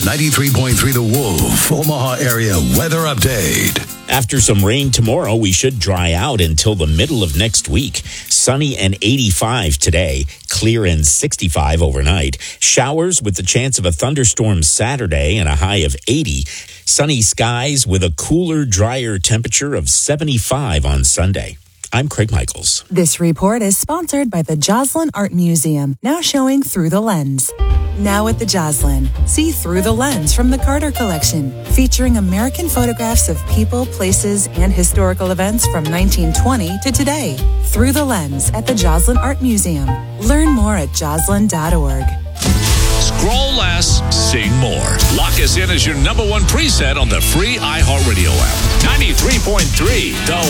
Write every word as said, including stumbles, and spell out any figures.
ninety-three point three The Wolf, Omaha area weather update. After some rain tomorrow, we should dry out until the middle of next week. Sunny and eighty-five today, clear and sixty-five overnight. Showers with the chance of a thunderstorm Saturday and a high of eighty. Sunny skies with a cooler, drier temperature of seventy-five on Sunday. I'm Craig Michaels. This report is sponsored by the Joslyn Art Museum, now showing Through the Lens. Now at the Joslyn, see Through the Lens from the Carter Collection, featuring American photographs of people, places, and historical events from nineteen twenty to today. Through the Lens at the Joslyn Art Museum. Learn more at joslyn dot org. Scroll less, sing more. Lock us in as your number one preset on the free iHeartRadio app. ninety-three point three, The